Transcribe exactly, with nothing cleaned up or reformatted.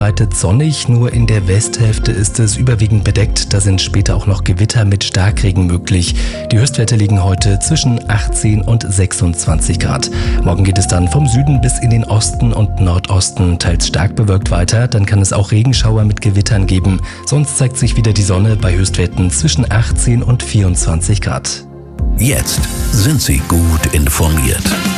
Verbreitet sonnig, nur in der Westhälfte ist es überwiegend bedeckt. Da sind später auch noch Gewitter mit Starkregen möglich. Die Höchstwerte liegen heute zwischen achtzehn und sechsundzwanzig Grad. Morgen geht es dann vom Süden bis in den Osten und Nordosten teils stark bewölkt weiter. Dann kann es auch Regenschauer mit Gewittern geben. Sonst zeigt sich wieder die Sonne bei Höchstwerten zwischen achtzehn und vierundzwanzig Grad. Jetzt sind Sie gut informiert.